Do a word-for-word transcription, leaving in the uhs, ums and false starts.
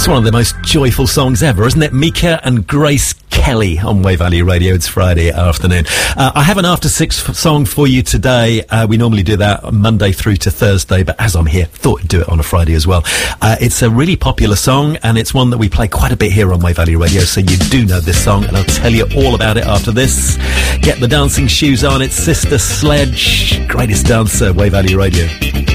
It's one of the most joyful songs ever, isn't it? Mika and Grace Kelly on Wave Valley Radio. It's Friday afternoon. Uh, I have an after six f- song for you today. Uh, we normally do that Monday through to Thursday, but as I'm here, thought I'd do it on a Friday as well. Uh, it's a really popular song, and it's one that we play quite a bit here on Wave Valley Radio, so you do know this song, and I'll tell you all about it after this. Get the dancing shoes on. It's Sister Sledge, greatest dancer, Wave Valley Radio.